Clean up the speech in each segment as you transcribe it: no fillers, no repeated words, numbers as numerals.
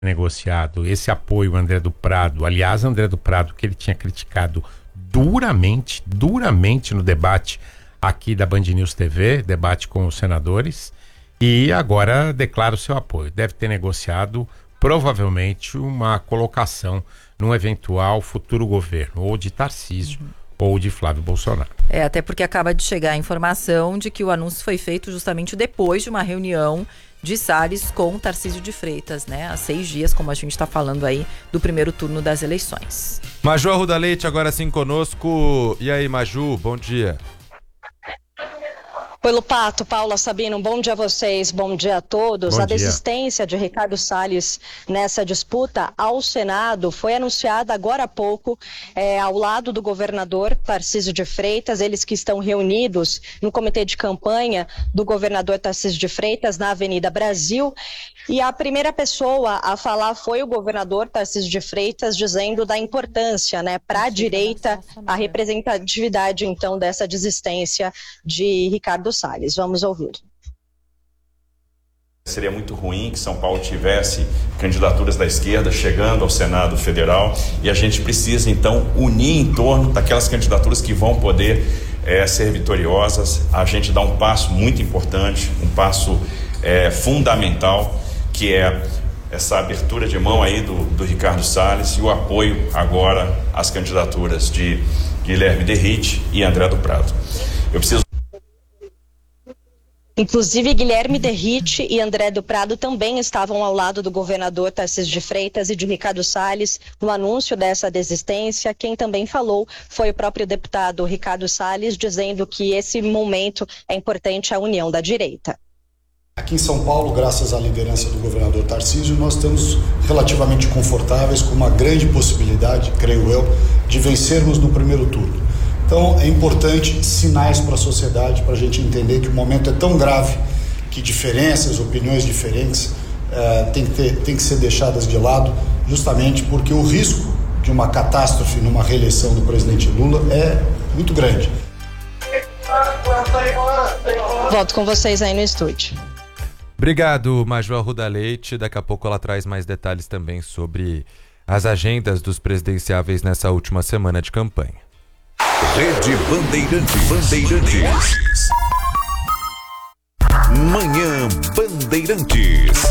negociado esse apoio ao André do Prado. Aliás, André do Prado, que ele tinha criticado duramente no debate aqui da Band News TV, debate com os senadores, e agora declara o seu apoio. Deve ter negociado provavelmente uma colocação num eventual futuro governo, ou de Tarcísio, ou de Flávio Bolsonaro. Até porque acaba de chegar a informação de que o anúncio foi feito justamente depois de uma reunião de Salles com Tarcísio de Freitas, né? Há 6 dias, como a gente está falando aí, do primeiro turno das eleições. Maju Arruda Leite, agora sim conosco. E aí, Maju, bom dia. Oi, Lupato, Paula, Sabino, bom dia a vocês, bom dia a todos. Bom a dia. desistência de Ricardo Salles nessa disputa ao Senado foi anunciada agora há pouco ao lado do governador Tarcísio de Freitas, eles que estão reunidos no comitê de campanha do governador Tarcísio de Freitas na Avenida Brasil. E a primeira pessoa a falar foi o governador Tarcísio de Freitas, dizendo da importância, né, para a direita, a representatividade, então, dessa desistência de Ricardo Salles. Vamos ouvir. Seria muito ruim que São Paulo tivesse candidaturas da esquerda chegando ao Senado Federal, e a gente precisa, então, unir em torno daquelas candidaturas que vão poder ser vitoriosas. A gente dá um passo muito importante, um passo fundamental, que é essa abertura de mão aí do Ricardo Salles e o apoio agora às candidaturas de Guilherme Derrite e André do Prado. Inclusive, Guilherme Derrite e André do Prado também estavam ao lado do governador Tarcísio de Freitas e de Ricardo Salles no anúncio dessa desistência. Quem também falou foi o próprio deputado Ricardo Salles, dizendo que esse momento é importante à união da direita. Aqui em São Paulo, graças à liderança do governador Tarcísio, nós estamos relativamente confortáveis, com uma grande possibilidade, creio eu, de vencermos no primeiro turno. Então é importante sinais para a sociedade, para a gente entender que o momento é tão grave que diferenças, opiniões diferentes tem que ser deixadas de lado, justamente porque o risco de uma catástrofe numa reeleição do presidente Lula é muito grande. Volto com vocês aí no estúdio. Obrigado, Maju Arruda Leite. Daqui a pouco ela traz mais detalhes também sobre as agendas dos presidenciáveis nessa última semana de campanha. Rede Bandeirantes. Manhã Bandeirantes.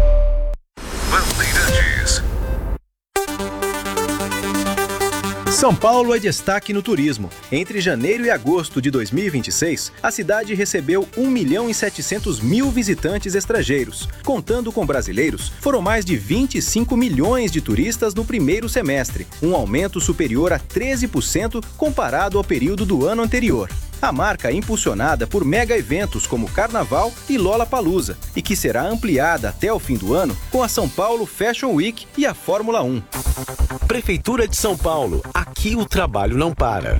São Paulo é destaque no turismo. Entre janeiro e agosto de 2026, a cidade recebeu 1.700.000 visitantes estrangeiros. Contando com brasileiros, foram mais de 25 milhões de turistas no primeiro semestre, um aumento superior a 13% comparado ao período do ano anterior. A marca é impulsionada por mega eventos como Carnaval e Lollapalooza, e que será ampliada até o fim do ano com a São Paulo Fashion Week e a Fórmula 1. Prefeitura de São Paulo, aqui o trabalho não para.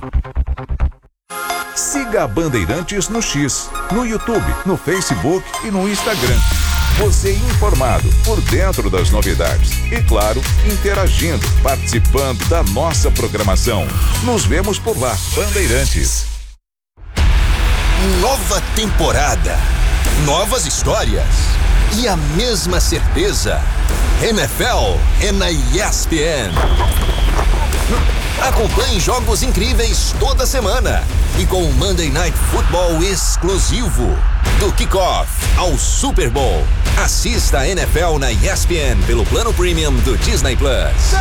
Siga a Bandeirantes no X, no YouTube, no Facebook e no Instagram. Você informado, por dentro das novidades e, claro, interagindo, participando da nossa programação. Nos vemos por lá, Bandeirantes. Nova temporada, novas histórias e a mesma certeza. NFL é na ESPN. Acompanhe jogos incríveis toda semana e com o Monday Night Football exclusivo. Do kickoff ao Super Bowl. Assista a NFL na ESPN pelo plano premium do Disney Plus.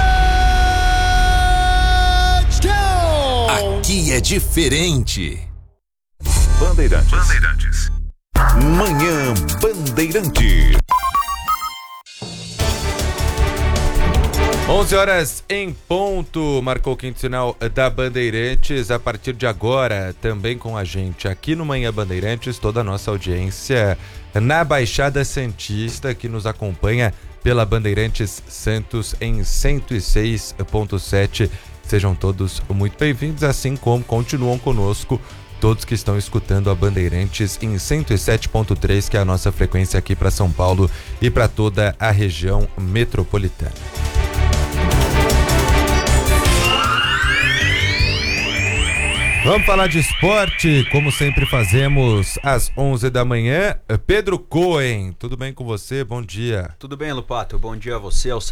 Aqui é diferente. Bandeirantes. Manhã Bandeirante. 11 horas em ponto, marcou o quinto sinal da Bandeirantes. A partir de agora, também com a gente aqui no Manhã Bandeirantes, toda a nossa audiência na Baixada Santista, que nos acompanha pela Bandeirantes Santos em 106.7. Sejam todos muito bem-vindos, assim como continuam conosco todos que estão escutando a Bandeirantes em 107.3, que é a nossa frequência aqui para São Paulo e para toda a região metropolitana. Vamos falar de esporte, como sempre fazemos às 11 da manhã. Pedro Cohen, tudo bem com você? Bom dia. Tudo bem, Lupato. Bom dia a você, ao